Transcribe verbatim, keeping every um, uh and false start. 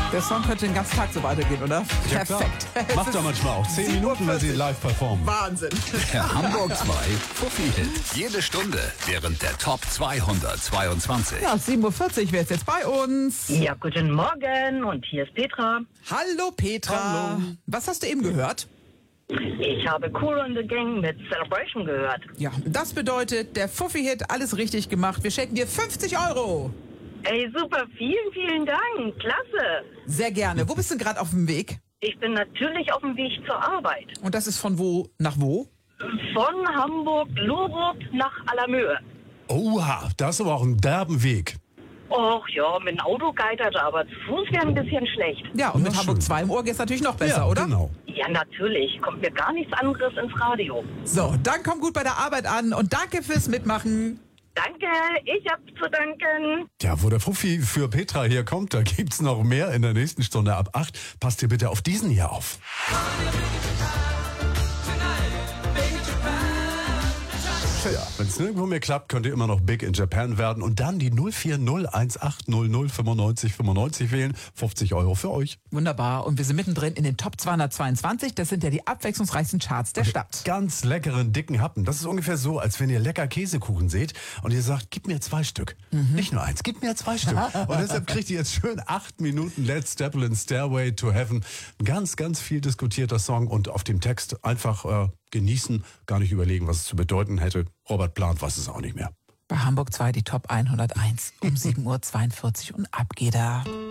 Der Song könnte den ganzen Tag so weitergehen, oder? Ja, Perfekt. klar. Macht er manchmal auch. Zehn Minuten, wenn sie live performen. Wahnsinn. Der Hamburg zwei Fuffi-Hit. Jede Stunde während der Top zweihundertzweiundzwanzig. Ja, sieben Uhr vierzig wäre es jetzt bei uns. Ja, guten Morgen und hier ist Petra. Hallo Petra. Hallo. Was hast du eben gehört? Ich habe Cool on the Gang mit Celebration gehört. Ja, das bedeutet, der Fuffi-Hit, alles richtig gemacht. Wir schenken dir fünfzig Euro. Ey, super, vielen, vielen Dank. Klasse. Sehr gerne. Wo bist du gerade auf dem Weg? Ich bin natürlich auf dem Weg zur Arbeit. Und das ist von wo nach wo? Von Hamburg-Lohrup nach Allermöhe. Oha, das ist aber auch ein derben Weg. Och ja, mit dem Auto geitert, aber zu Fuß wäre ein bisschen schlecht. Ja, und Na, mit Hamburg schön. zwei im Ohr geht es natürlich noch besser, ja, oder? genau. Ja, natürlich. Kommt mir gar nichts anderes ins Radio. So, dann komm gut bei der Arbeit an und danke fürs Mitmachen. Danke, ich hab zu danken. Ja, wo der Fuffi für Petra hier kommt, da gibt's noch mehr in der nächsten Stunde ab acht. Passt ihr bitte auf diesen hier auf. Ja, wenn es nirgendwo mehr klappt, könnt ihr immer noch Big in Japan werden und dann die null vier null eins acht null null fünfundneunzig fünfundneunzig wählen. fünfzig Euro für euch. Wunderbar. Und wir sind mittendrin in den Top zweihundertzweiundzwanzig. Das sind ja die abwechslungsreichsten Charts der Stadt. Ganz leckeren, dicken Happen. Das ist ungefähr so, als wenn ihr lecker Käsekuchen seht und ihr sagt, gib mir zwei Stück. Nicht nur eins, gib mir zwei Stück. Und deshalb kriegt ihr jetzt schön acht Minuten Led Zeppelin Stairway to Heaven. Ein ganz, ganz viel diskutierter Song und auf dem Text einfach äh, genießen, gar nicht überlegen, was es zu bedeuten hätte. Robert Plant weiß es auch nicht mehr. Bei Hamburg zwei die Top hunderteins um sieben Uhr zweiundvierzig und ab geht er.